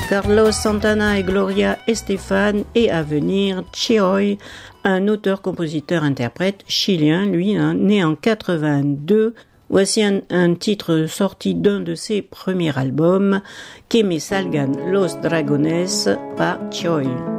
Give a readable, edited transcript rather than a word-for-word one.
Carlos Santana et Gloria Estefan, et à venir Chioy, un auteur-compositeur-interprète chilien, lui, né en 82. Voici un titre sorti d'un de ses premiers albums, Que me salgan los dragones, par Chioy.